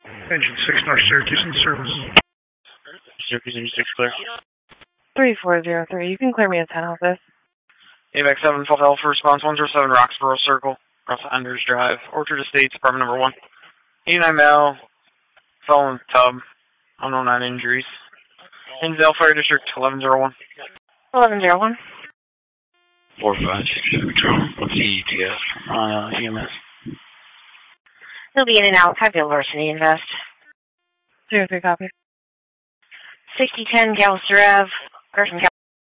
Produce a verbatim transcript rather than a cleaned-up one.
Engine six North Syracuse in service. Syracuse Engine six clear. three four zero three, you can clear me at ten office. A V A C seven, False Alpha, response one zero seven, Roxborough Circle, across Anders Drive, Orchard Estates, apartment number one. eighty-nine male, felon tub, unknown nine injuries. Hinsdale Fire District, eleven oh one. eleven oh one. four five six seven, what's the E T F on uh, E M S? He'll be in and out, five Varsity Invest. zero three copy. sixty ten Gallister Ave, Carson,